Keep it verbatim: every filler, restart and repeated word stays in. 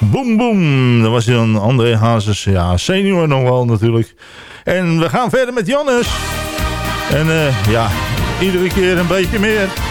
Boom Boom. Dat was dan André Hazes. Ja, senior nog wel natuurlijk. En we gaan verder met Jannes. En uh, ja, iedere keer een beetje meer.